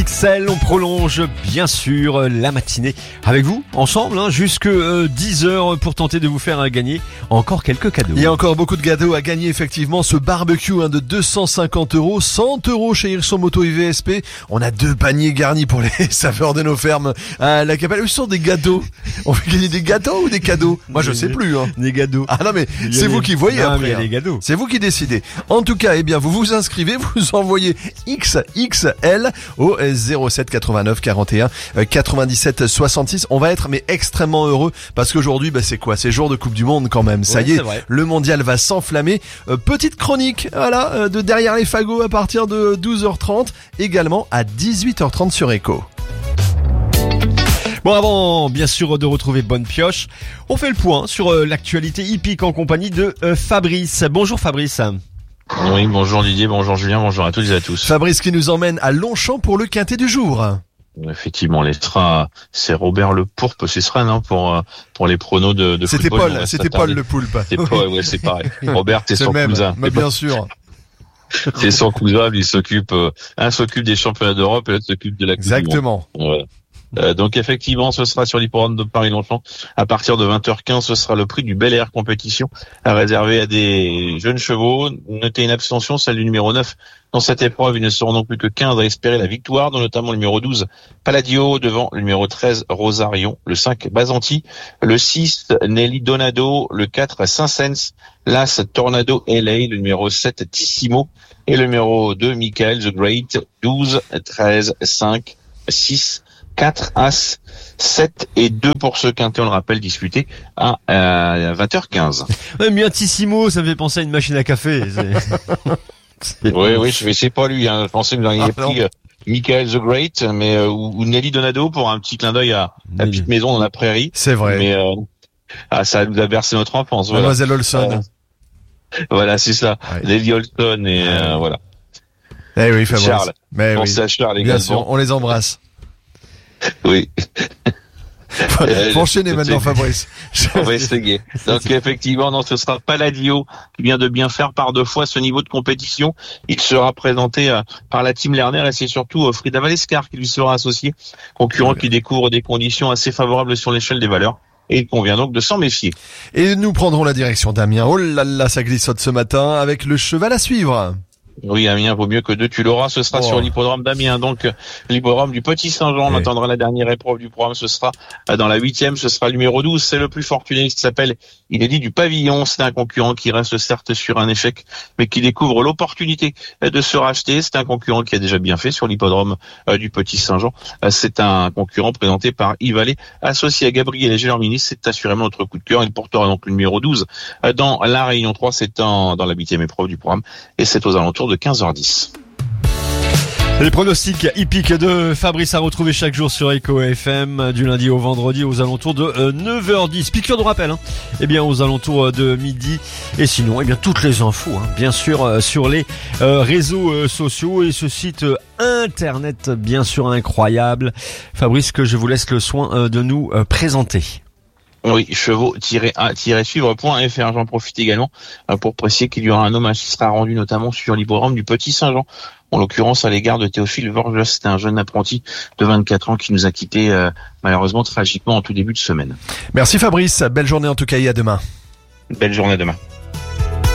XL, on prolonge bien sûr la matinée avec vous, ensemble, jusque 10h pour tenter de vous faire gagner encore quelques cadeaux. Il y a encore beaucoup de cadeaux à gagner, effectivement. Ce barbecue de 250 €, 100 € chez Hirson Moto IVSP. On a 2 paniers garnis pour les saveurs de nos fermes à la Capelle. Ce sont des gâteaux. On fait gagner des gâteaux ou des cadeaux? Moi, je sais plus. Des cadeaux. Ah non, mais c'est vous qui voyez après. Il y a des cadeaux. C'est vous qui décidez. En tout cas, vous vous inscrivez, vous envoyez XXL au 07 89 41 97 66. On va être extrêmement heureux parce qu'aujourd'hui, c'est quoi? C'est jour de Coupe du Monde quand même. Ça y est, le mondial va s'enflammer. Petite chronique, de derrière les fagots à partir de 12h30, également à 18h30 sur Echo. Bon, avant bien sûr de retrouver Bonne Pioche, on fait le point sur l'actualité hippique en compagnie de Fabrice. Bonjour Fabrice. Oui, bonjour Didier, bonjour Julien, bonjour à toutes et à tous. Fabrice qui nous emmène à Longchamp pour le quintet du jour. Effectivement, c'est Robert Le Pourpre, ce sera pour les pronos de football. C'était Paul Le Poulpe. C'est pareil. Robert, c'est son cousin. Mais bien sûr. C'est son cousin, il s'occupe, un s'occupe des championnats d'Europe et l'autre s'occupe de la Coupe du Monde. Exactement. Voilà. Donc effectivement, ce sera sur l'hippodrome de Paris-Longchamp à partir de 20h15. Ce sera le prix du Bel Air compétition réservé à des jeunes chevaux. Notez une abstention, celle du numéro 9. Dans cette épreuve, ils ne seront non plus que 15 à espérer la victoire, dont notamment le numéro 12 Palladio, devant le numéro 13 Rosarion, le 5 Basanti, le 6 Nelly Donado, le 4 Saint-Sens, l'As Tornado LA, le numéro 7 Tissimo et le numéro 2 Michael the Great, 12, 13, 5, 6, 4 As, 7 et 2 pour ce quintet, on le rappelle, disputé à 20h15. Bien Tissimo, ça me fait penser à une machine à café. Oui, c'est pas lui. Je pensais que vous auriez pris Michael the Great, mais ou Nelly Donado pour un petit clin d'œil à la petite maison dans la prairie. C'est vrai. Mais ça nous a bercé notre enfance. Mademoiselle Olson. Voilà, c'est ça. Ouais. Lady Olson et voilà. Eh oui, Fabrice. Charles. Mais oui. À Charles également. Bien sûr, on les embrasse. Oui. Faut enchaîner maintenant, Fabrice. On va essayer. Donc effectivement, ce sera Palladio qui vient de bien faire par 2 fois ce niveau de compétition. Il sera présenté par la team Lerner et c'est surtout Frida Valescar qui lui sera associé, concurrent qui découvre des conditions assez favorables sur l'échelle des valeurs. Et il convient donc de s'en méfier. Et nous prendrons la direction d'Amiens. Oh là là, ça glissote ce matin avec le cheval à suivre. Oui, Amiens vaut mieux que 2, tu l'auras. Ce sera sur l'hippodrome d'Amiens. Donc, l'hippodrome du Petit Saint-Jean. On attendra la dernière épreuve du programme. Ce sera dans la 8e. Ce sera le numéro 12. C'est le plus fortuné qui s'appelle Inédit du Pavillon. C'est un concurrent qui reste certes sur un échec, mais qui découvre l'opportunité de se racheter. C'est un concurrent qui a déjà bien fait sur l'hippodrome du Petit Saint-Jean. C'est un concurrent présenté par Yves Allais, associé à Gabriel Gelormini. C'est assurément notre coup de cœur. Il portera donc le numéro 12 dans la Réunion 3. C'est dans la 8e épreuve du programme. Et c'est aux alentours de 15h10. Les pronostics hippiques de Fabrice à retrouver chaque jour sur Echo FM du lundi au vendredi aux alentours de 9h10. Piqûre de rappel, aux alentours de midi. Et sinon, toutes les infos, bien sûr, sur les réseaux sociaux et ce site internet, bien sûr, incroyable. Fabrice, que je vous laisse le soin de nous présenter. Oui, chevaux-a-suivre.fr. J'en profite également pour préciser qu'il y aura un hommage qui sera rendu notamment sur l'hippodrome du Petit Saint-Jean, en l'occurrence à l'égard de Théophile Vorges. C'était un jeune apprenti de 24 ans qui nous a quittés malheureusement tragiquement en tout début de semaine. Merci Fabrice, belle journée en tout cas et à demain. Belle journée à demain.